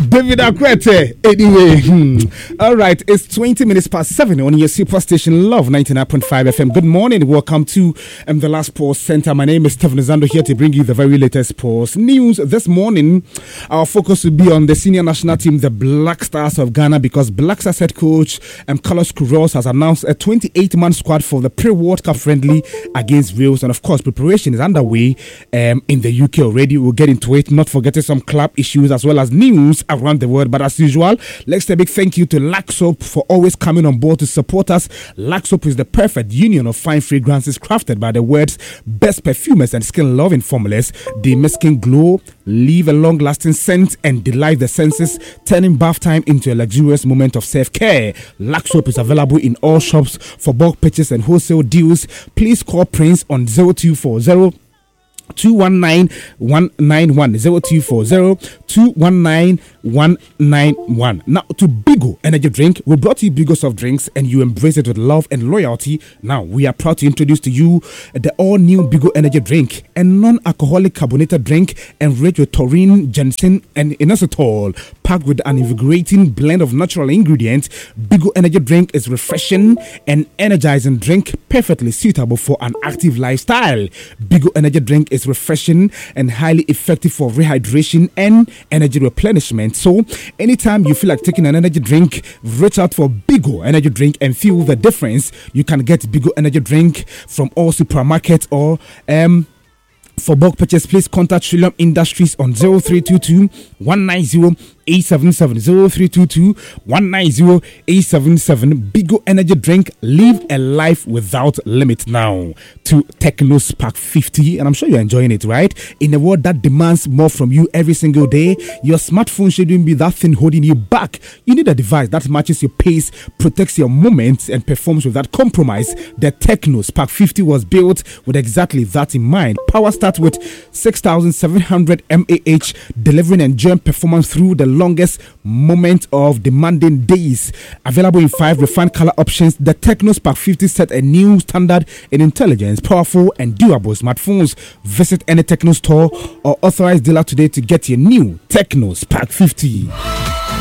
David Akwete. Anyway, all right, it's 20 minutes past 7 on your super station Love 99.5 FM. Good morning. Welcome to the Last Sports Center. My name is Stephen Zando here to bring you the very latest sports news. This morning, our focus will be on the senior national team, the Black Stars of Ghana, because Black Stars head coach Carlos Queiroz has announced a 28-man squad for the pre-World Cup friendly against Wales. And of course, preparation is underway in the UK already. We'll get into it, not forgetting some club issues as well as news around the world. But as usual, let's say a big thank you to Laxop for always coming on board to support us. Laxop is the perfect union of fine fragrances crafted by the world's best perfumers and skin-loving formulas. They make skin glow, leave a long-lasting scent, and delight the senses, turning bath time into a luxurious moment of self-care. Laxop is available in all shops for bulk purchase and wholesale deals. Please call Prince on 0240 219 191 0240 219 191. Now to Bigo Energy Drink. We brought you Bigo soft drinks and you embrace it with love and loyalty. Now we are proud to introduce to you the all-new Bigo Energy Drink, a non-alcoholic carbonated drink enriched with taurine, ginseng, and inositol, packed with an invigorating blend of natural ingredients. Bigo Energy Drink is refreshing and energizing drink, perfectly suitable for an active lifestyle. Bigo Energy Drink is refreshing and highly effective for rehydration and energy replenishment. So anytime you feel like taking an energy drink, reach out for Bigo Energy Drink and feel the difference. You can get Bigo Energy Drink from all supermarkets or for bulk purchase. Please contact Trillium Industries on 0322 190 877 0322 190 877. Bigo Energy Drink. Live a life without limit. Now to Techno Spark 50, and I'm sure you're enjoying it, right? In a world that demands more from you every single day, your smartphone shouldn't be that thing holding you back. You need a device that matches your pace, protects your moments, and performs without compromise. The Techno Spark 50 was built with exactly that in mind. Power starts with 6,700 mAh, delivering enduring performance through the longest moment of demanding days. Available in 5 refined color options, the Techno Spark 50 set a new standard in intelligence, powerful and durable smartphones. Visit any Techno store or authorized dealer today to get your new Techno Spark 50.